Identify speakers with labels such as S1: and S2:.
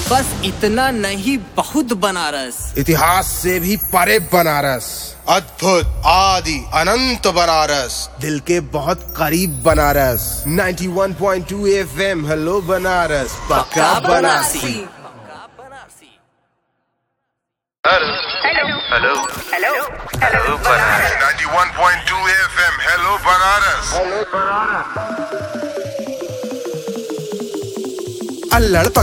S1: बस इतना नहीं, बहुत बनारस।
S2: इतिहास से भी परे बनारस,
S3: अद्भुत आदि अनंत बनारस,
S2: दिल के बहुत करीब बनारस। 91.2 FM, हेलो बनारस, पक्का Banarasi.
S4: Hello hello hello hello Banaras.
S5: 91.2 FM, hello Banaras.
S2: अल्लड़